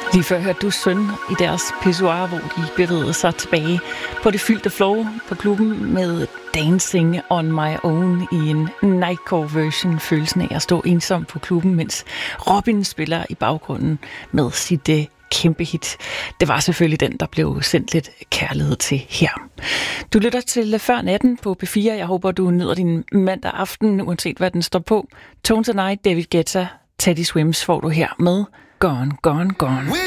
Lige før hørte du Søn i deres pissoir, hvor de bevægede sig tilbage på det fyldte floor på klubben med Dancing on My Own i en nightcore-version. Følelsen af at stå ensom på klubben, mens Robin spiller i baggrunden med sit kæmpe hit. Det var selvfølgelig den, der blev sendt lidt kærlighed til her. Du lytter til Før Natten på P4. Jeg håber, du nyder din mandag aften, uanset hvad den står på. Tones and I, David Guetta, Teddy Swims får du her med Gone, Gone, Gone.